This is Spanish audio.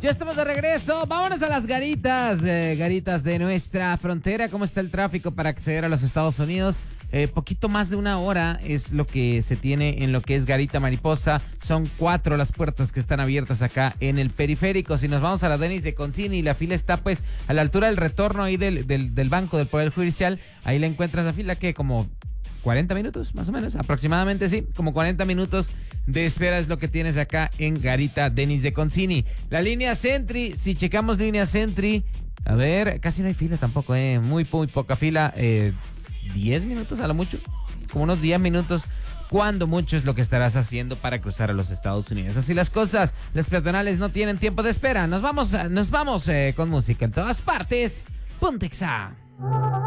Ya estamos de regreso. Vámonos a las garitas. Garitas de nuestra frontera. ¿Cómo está el tráfico para acceder a los Estados Unidos? Poquito más de una hora es lo que se tiene en lo que es Garita Mariposa. Son 4 las puertas que están abiertas acá en el periférico. Si nos vamos a la Denis de Concini, la fila está pues a la altura del retorno ahí del banco del Poder Judicial. Ahí le encuentras la fila que como 40 minutos, más o menos, aproximadamente, sí, como 40 minutos de espera es lo que tienes acá en Garita Denis de Concini. La línea Sentry, si checamos línea Sentry, a ver, casi no hay fila tampoco, muy poca fila, 10 minutos a lo mucho, como unos 10 minutos, cuando mucho es lo que estarás haciendo para cruzar a los Estados Unidos. Así las cosas, los peatonales no tienen tiempo de espera. Nos vamos con música en todas partes. Pontexa.